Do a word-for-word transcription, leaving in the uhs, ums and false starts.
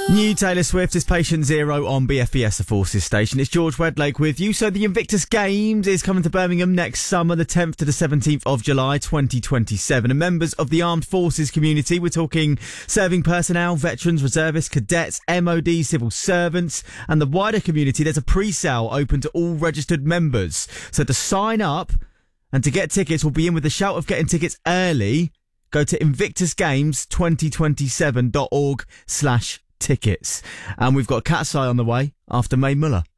New Taylor Swift is Patient Zero on B F B S, the Forces station. It's George Wedlake with you. So the Invictus Games is coming to Birmingham next summer, the tenth to the seventeenth of July, twenty twenty-seven. And members of the armed forces community, we're talking serving personnel, veterans, reservists, cadets, M O D, civil servants, and the wider community, there's a pre-sale open to all registered members. So to sign up and to get tickets, we'll be in with the shout of getting tickets early. Go to invictus games twenty twenty-seven dot org slash tickets. And we've got Cat's Eye on the way after Mae Muller.